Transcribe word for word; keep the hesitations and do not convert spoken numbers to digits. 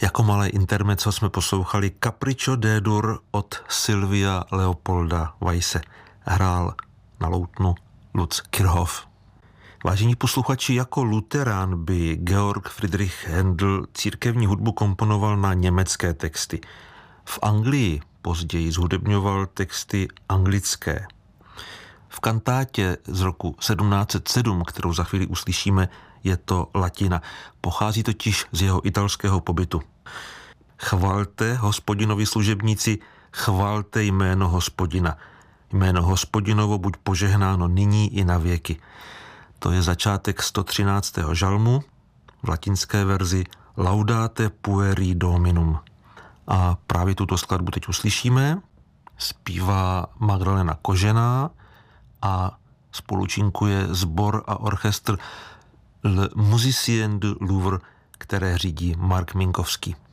Jako malé intermezzo jsme poslouchali Capriccio D-dur od Silvia Leopolda Weisse. Hrál na loutnu Lutz Kirchhoff. Vážení posluchači, jako luterán by Georg Friedrich Händel církevní hudbu komponoval na německé texty. V Anglii později zhudebňoval texty anglické. V kantátě z roku sedmnáct set sedm, kterou za chvíli uslyšíme, je to latina. Pochází totiž z jeho italského pobytu. Chvalte, Hospodinovi služebníci, chvalte jméno Hospodina. Jméno Hospodinovo buď požehnáno nyní i na věky. To je začátek sto třináctého žalmu, v latinské verzi Laudate pueri Dominum. A právě tuto skladbu teď uslyšíme. Zpívá Magdalena Kožená a spolučinkuje sbor a orchestr Le Musicien du Louvre, které řídí Mark Minkovský.